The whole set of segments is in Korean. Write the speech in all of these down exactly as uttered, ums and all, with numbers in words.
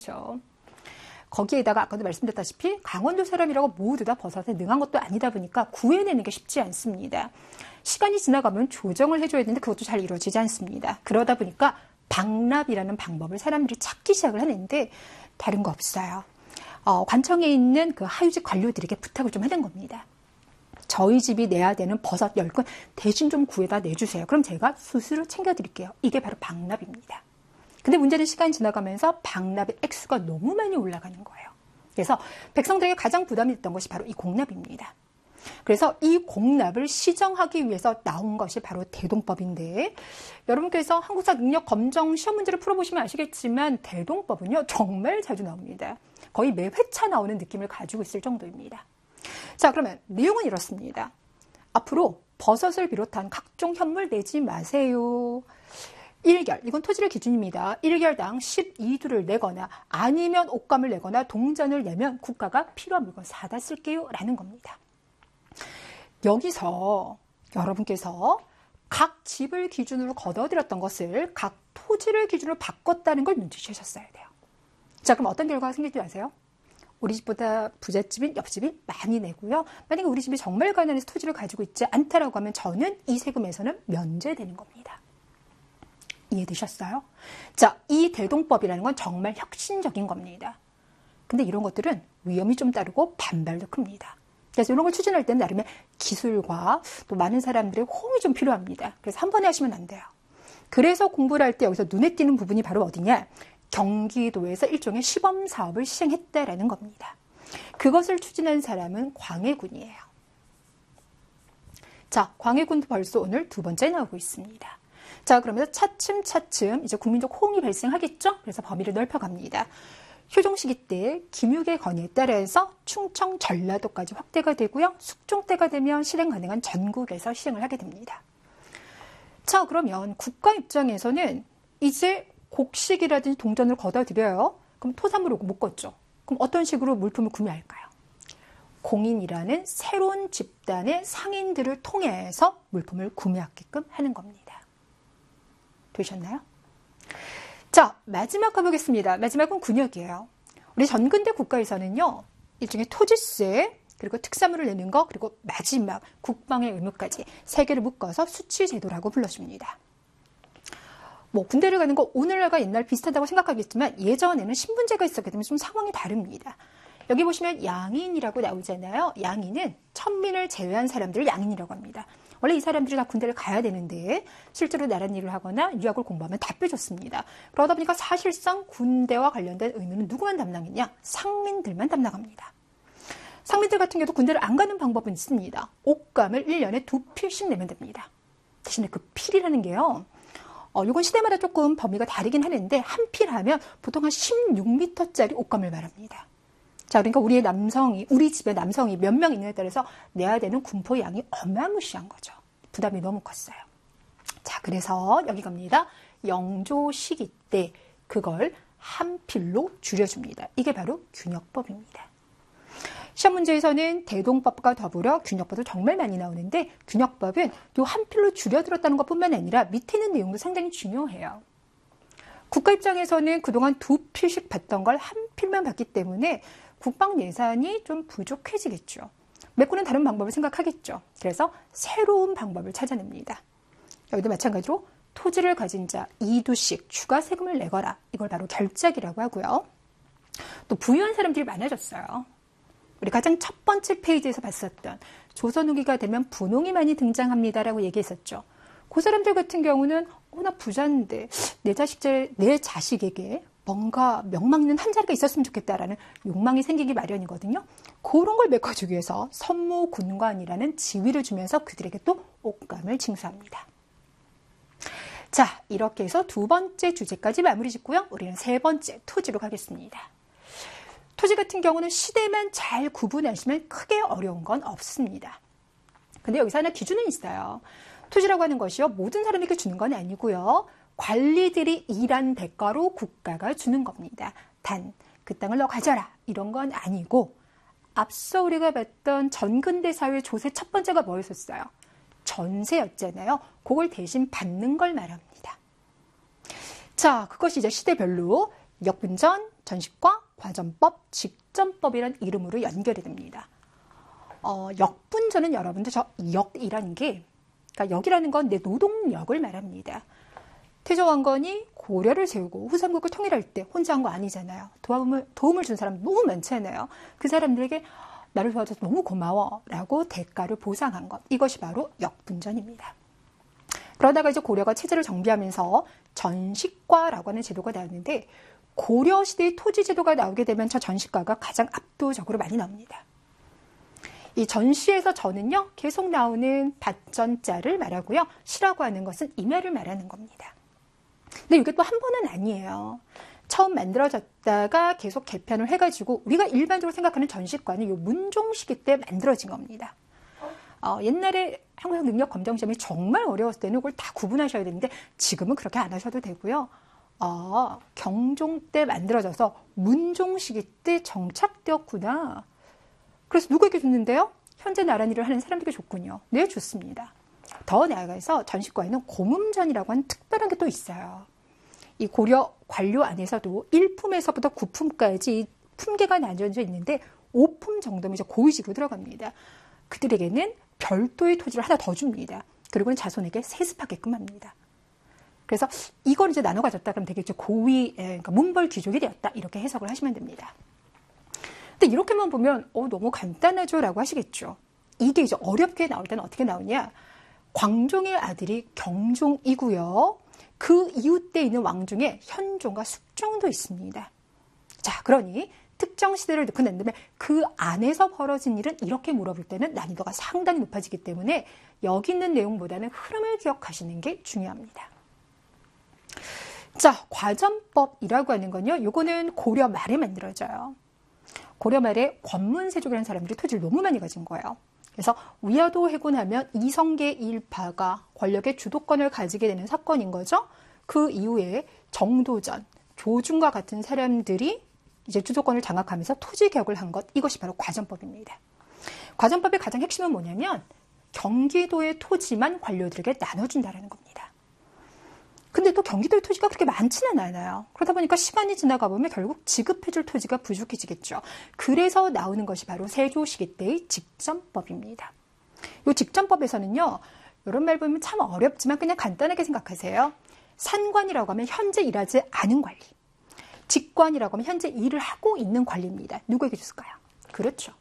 그렇죠. 거기에다가 아까도 말씀드렸다시피 강원도 사람이라고 모두 다 버섯에 능한 것도 아니다 보니까 구해내는 게 쉽지 않습니다. 시간이 지나가면 조정을 해줘야 되는데 그것도 잘 이루어지지 않습니다. 그러다 보니까 방납이라는 방법을 사람들이 찾기 시작을 하는데 다른 거 없어요. 어, 관청에 있는 그 하유직 관료들에게 부탁을 좀 하는 겁니다. 저희 집이 내야 되는 버섯 열 건 대신 좀 구해다 내주세요. 그럼 제가 스스로 챙겨드릴게요. 이게 바로 방납입니다. 근데 문제는 시간이 지나가면서 방납의 액수가 너무 많이 올라가는 거예요. 그래서 백성들에게 가장 부담이 됐던 것이 바로 이 공납입니다. 그래서 이 공납을 시정하기 위해서 나온 것이 바로 대동법인데, 여러분께서 한국사 능력 검정 시험 문제를 풀어보시면 아시겠지만 대동법은요 정말 자주 나옵니다. 거의 매 회차 나오는 느낌을 가지고 있을 정도입니다. 자, 그러면 내용은 이렇습니다. 앞으로 버섯을 비롯한 각종 현물 내지 마세요. 일 결, 이건 토지의 기준입니다. 일 결당 십이 두를 내거나 아니면 옷감을 내거나 동전을 내면 국가가 필요한 물건 사다 쓸게요 라는 겁니다. 여기서 여러분께서 각 집을 기준으로 걷어들였던 것을 각 토지를 기준으로 바꿨다는 걸 눈치채셨어야 돼요. 자, 그럼 어떤 결과가 생길지 아세요? 우리 집보다 부잣집인 옆집이 많이 내고요. 만약에 우리 집이 정말 가난해서 토지를 가지고 있지 않다라고 하면 저는 이 세금에서는 면제되는 겁니다. 이해되셨어요? 자, 이 대동법이라는 건 정말 혁신적인 겁니다. 근데 이런 것들은 위험이 좀 따르고 반발도 큽니다. 그래서 이런 걸 추진할 때는 나름의 기술과 또 많은 사람들의 호응이 좀 필요합니다. 그래서 한 번에 하시면 안 돼요. 그래서 공부를 할 때 여기서 눈에 띄는 부분이 바로 어디냐? 경기도에서 일종의 시범 사업을 시행했다라는 겁니다. 그것을 추진한 사람은 광해군이에요. 자, 광해군도 벌써 오늘 두 번째 나오고 있습니다. 자, 그러면서 차츰차츰 이제 국민적 호응이 발생하겠죠? 그래서 범위를 넓혀갑니다. 효종 시기 때 김육의 건의에 따라서 충청, 전라도까지 확대가 되고요. 숙종 때가 되면 실행 가능한 전국에서 시행을 하게 됩니다. 자, 그러면 국가 입장에서는 이제 곡식이라든지 동전을 걷어들여요. 그럼 토산물을 못 걷죠. 그럼 어떤 식으로 물품을 구매할까요? 공인이라는 새로운 집단의 상인들을 통해서 물품을 구매하게끔 하는 겁니다. 되셨나요? 자, 마지막 가보겠습니다. 마지막은 군역이에요. 우리 전근대 국가에서는요, 일종의 토지세, 그리고 특사물을 내는 거, 그리고 마지막 국방의 의무까지 세 개를 묶어서 수치제도라고 불러줍니다. 뭐 군대를 가는 거 오늘날과 옛날 비슷하다고 생각하겠지만 예전에는 신분제가 있었기 때문에 좀 상황이 다릅니다. 여기 보시면 양인이라고 나오잖아요. 양인은 천민을 제외한 사람들을 양인이라고 합니다. 원래 이 사람들이 다 군대를 가야 되는데 실제로 나란 일을 하거나 유학을 공부하면 다 빼줬습니다. 그러다 보니까 사실상 군대와 관련된 의무는 누구만 담당했냐? 상민들만 담당합니다. 상민들 같은 경우도 군대를 안 가는 방법은 있습니다. 옷감을 일 년에 두 필씩 내면 됩니다. 대신에 그 필이라는 게요. 어, 이건 시대마다 조금 범위가 다르긴 하는데 한 필 하면 보통 한 십육 미터짜리 옷감을 말합니다. 자, 그러니까 우리의 남성이, 우리 집에 남성이 몇 명 있느냐에 따라서 내야 되는 군포 양이 어마무시한 거죠. 부담이 너무 컸어요. 자, 그래서 여기 갑니다. 영조 시기 때 그걸 한 필로 줄여줍니다. 이게 바로 균역법입니다. 시험 문제에서는 대동법과 더불어 균역법도 정말 많이 나오는데 균역법은 요 한 필로 줄여들었다는 것뿐만 아니라 밑에 있는 내용도 상당히 중요해요. 국가 입장에서는 그동안 두 필씩 받던 걸 한 필만 받기 때문에 국방 예산이 좀 부족해지겠죠. 메꾸는 다른 방법을 생각하겠죠. 그래서 새로운 방법을 찾아냅니다. 여기도 마찬가지로 토지를 가진 자 이 두씩 추가 세금을 내거라. 이걸 바로 결작이라고 하고요. 또 부유한 사람들이 많아졌어요. 우리 가장 첫 번째 페이지에서 봤었던 조선 후기가 되면 분홍이 많이 등장합니다라고 얘기했었죠. 그 사람들 같은 경우는 어, 나 부자인데 내 자식, 내 자식에게 뭔가 명망 있는 한 자리가 있었으면 좋겠다라는 욕망이 생기기 마련이거든요. 그런 걸 메꿔주기 위해서 선무군관이라는 지위를 주면서 그들에게 또 옷감을 징수합니다. 자, 이렇게 해서 두 번째 주제까지 마무리 짓고요. 우리는 세 번째 토지로 가겠습니다. 토지 같은 경우는 시대만 잘 구분하시면 크게 어려운 건 없습니다. 근데 여기서 하나 기준은 있어요. 토지라고 하는 것이요, 모든 사람에게 주는 건 아니고요. 관리들이 일한 대가로 국가가 주는 겁니다. 단, 그 땅을 너 가져라 이런 건 아니고 앞서 우리가 봤던 전근대 사회 조세 첫 번째가 뭐였었어요? 전세였잖아요. 그걸 대신 받는 걸 말합니다. 자, 그것이 이제 시대별로 역분전, 전식과 과전법, 직전법이라는 이름으로 연결이 됩니다. 어, 역분전은 여러분들 저 역이라는 게, 그러니까 역이라는 건 내 노동력을 말합니다. 태조왕건이 고려를 세우고 후삼국을 통일할 때 혼자 한 거 아니잖아요. 도움을, 도움을 준 사람 너무 많잖아요. 그 사람들에게 나를 도와줘서 너무 고마워 라고 대가를 보상한 것. 이것이 바로 역분전입니다. 그러다가 이제 고려가 체제를 정비하면서 전식과라고 하는 제도가 나왔는데, 고려 시대의 토지 제도가 나오게 되면 저 전식과가 가장 압도적으로 많이 나옵니다. 이 전시에서 전은요, 계속 나오는 밭전자를 말하고요. 시라고 하는 것은 임야를 말하는 겁니다. 근데 이게 또 한 번은 아니에요. 처음 만들어졌다가 계속 개편을 해가지고 우리가 일반적으로 생각하는 전식과는 이 문종 시기 때 만들어진 겁니다. 어, 옛날에 한국형 능력 검정 시험이 정말 어려웠을 때는 그걸 다 구분하셔야 되는데 지금은 그렇게 안 하셔도 되고요. 어, 경종 때 만들어져서 문종 시기 때 정착되었구나. 그래서 누구에게 줬는데요? 현재 나란 일을 하는 사람들에게 줬군요. 네, 좋습니다. 더 나아가서 전식과에는 고문전이라고 하는 특별한 게 또 있어요. 이 고려 관료 안에서도 일 품에서부터 구 품까지 품계가 나뉘어져 있는데 오 품 정도면 이제 고위직으로 들어갑니다. 그들에게는 별도의 토지를 하나 더 줍니다. 그리고는 자손에게 세습하게끔 합니다. 그래서 이걸 이제 나눠 가졌다 그러면 되게 이제 고위, 그러니까 문벌 귀족이 되었다. 이렇게 해석을 하시면 됩니다. 근데 이렇게만 보면 어, 너무 간단하죠 라고 하시겠죠. 이게 이제 어렵게 나올 때는 어떻게 나오냐. 광종의 아들이 경종이고요. 그 이후 때 있는 왕 중에 현종과 숙종도 있습니다. 자, 그러니 특정 시대를 놓고 난 다음에 그 안에서 벌어진 일은 이렇게 물어볼 때는 난이도가 상당히 높아지기 때문에 여기 있는 내용보다는 흐름을 기억하시는 게 중요합니다. 자, 과전법이라고 하는 건요. 요거는 고려 말에 만들어져요. 고려 말에 권문세족이라는 사람들이 토지를 너무 많이 가진 거예요. 그래서 위화도 해군하면 이성계 일파가 권력의 주도권을 가지게 되는 사건인 거죠. 그 이후에 정도전, 조준과 같은 사람들이 이제 주도권을 장악하면서 토지 개혁을 한 것, 이것이 바로 과전법입니다. 과전법의 가장 핵심은 뭐냐면 경기도의 토지만 관료들에게 나눠준다는 겁니다. 근데 또 경기도의 토지가 그렇게 많지는 않아요. 그러다 보니까 시간이 지나가 보면 결국 지급해줄 토지가 부족해지겠죠. 그래서 나오는 것이 바로 세조 시기 때의 직전법입니다. 이 직전법에서는요, 이런 말 보면 참 어렵지만 그냥 간단하게 생각하세요. 산관이라고 하면 현재 일하지 않은 관리. 직관이라고 하면 현재 일을 하고 있는 관리입니다. 누구에게 줬을까요? 그렇죠.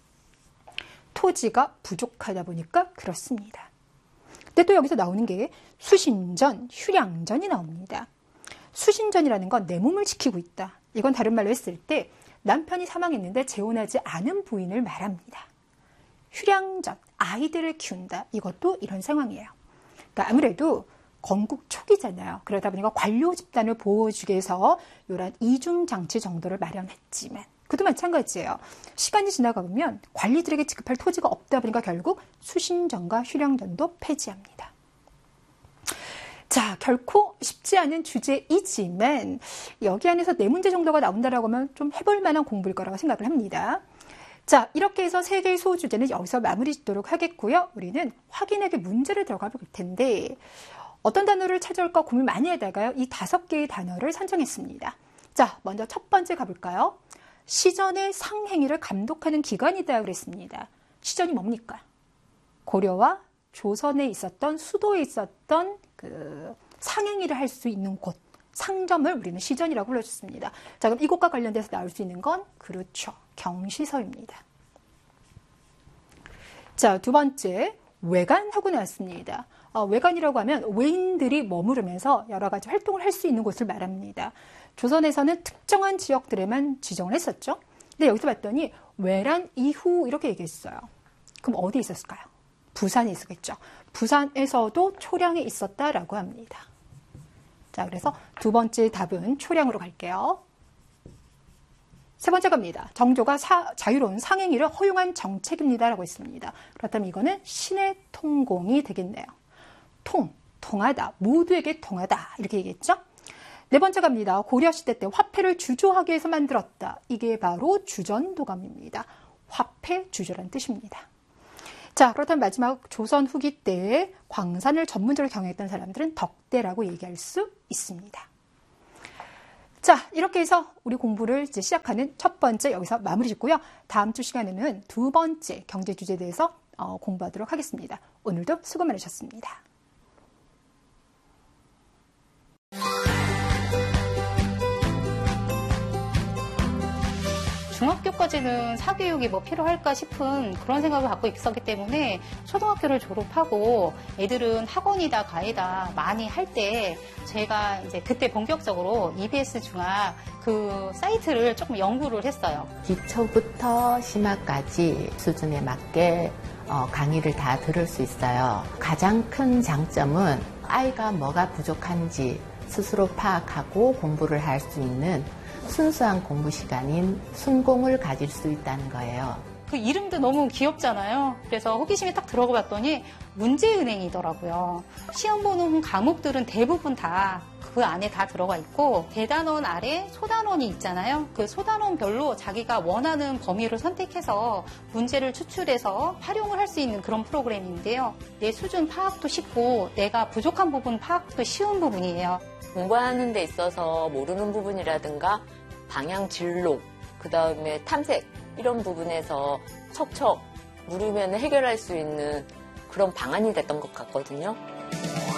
토지가 부족하다 보니까 그렇습니다. 근데 또 여기서 나오는 게 수신전, 휴량전이 나옵니다. 수신전이라는 건 내 몸을 지키고 있다. 이건 다른 말로 했을 때 남편이 사망했는데 재혼하지 않은 부인을 말합니다. 휴량전, 아이들을 키운다. 이것도 이런 상황이에요. 그러니까 아무래도 건국 초기잖아요. 그러다 보니까 관료 집단을 보호해주기 위해서 이런 이중장치 정도를 마련했지만 그도 마찬가지예요. 시간이 지나가 보면 관리들에게 지급할 토지가 없다 보니까 결국 수신전과 휴량전도 폐지합니다. 자, 결코 쉽지 않은 주제이지만 여기 안에서 네 문제 정도가 나온다라고 하면 좀 해볼 만한 공부일 거라고 생각을 합니다. 자, 이렇게 해서 세 개의 소주제는 여기서 마무리 짓도록 하겠고요. 우리는 확인하게 문제를 들어가 볼 텐데 어떤 단어를 찾아올까 고민 많이 하다가요. 이 다섯 개의 단어를 선정했습니다. 자, 먼저 첫 번째 가볼까요? 시전의 상행위를 감독하는 기관이다 그랬습니다. 시전이 뭡니까? 고려와 조선에 있었던 수도에 있었던 그 상행위를 할 수 있는 곳, 상점을 우리는 시전이라고 불러줬습니다. 자, 그럼 이곳과 관련돼서 나올 수 있는 건 그렇죠. 경시서입니다. 자, 두 번째 외관하고 나왔습니다. 어, 외관이라고 하면 외인들이 머무르면서 여러 가지 활동을 할 수 있는 곳을 말합니다. 조선에서는 특정한 지역들에만 지정을 했었죠. 근데 여기서 봤더니 외란 이후 이렇게 얘기했어요. 그럼 어디에 있었을까요? 부산에 있었겠죠. 부산에서도 초량에 있었다라고 합니다. 자, 그래서 두 번째 답은 초량으로 갈게요. 세 번째 갑니다. 정조가 사, 자유로운 상행위를 허용한 정책입니다라고 했습니다. 그렇다면 이거는 신의 통공이 되겠네요. 통, 통하다, 모두에게 통하다 이렇게 얘기했죠. 네 번째 갑니다. 고려시대 때 화폐를 주조하기 위해서 만들었다. 이게 바로 주전도감입니다. 화폐 주조란 뜻입니다. 자, 그렇다면 마지막 조선 후기 때 광산을 전문적으로 경영했던 사람들은 덕대라고 얘기할 수 있습니다. 자, 이렇게 해서 우리 공부를 이제 시작하는 첫 번째 여기서 마무리 짓고요. 다음 주 시간에는 두 번째 경제 주제에 대해서 어, 공부하도록 하겠습니다. 오늘도 수고 많으셨습니다. 중학교까지는 사교육이 뭐 필요할까 싶은 그런 생각을 갖고 있었기 때문에 초등학교를 졸업하고 애들은 학원이다 가이다 많이 할 때 제가 이제 그때 본격적으로 이비에스 중학 그 사이트를 조금 연구를 했어요. 기초부터 심화까지 수준에 맞게 어, 강의를 다 들을 수 있어요. 가장 큰 장점은 아이가 뭐가 부족한지 스스로 파악하고 공부를 할 수 있는 순수한 공부 시간인 순공을 가질 수 있다는 거예요. 그 이름도 너무 귀엽잖아요. 그래서 호기심이 딱 들어가 봤더니 문제은행이더라고요. 시험 보는 과목들은 대부분 다 그 안에 다 들어가 있고 대단원 아래 소단원이 있잖아요. 그 소단원별로 자기가 원하는 범위를 선택해서 문제를 추출해서 활용을 할 수 있는 그런 프로그램인데요. 내 수준 파악도 쉽고 내가 부족한 부분 파악도 쉬운 부분이에요. 공부하는 데 있어서 모르는 부분이라든가 방향 진로, 그 다음에 탐색 이런 부분에서 척척 물으면 해결할 수 있는 그런 방안이 됐던 것 같거든요.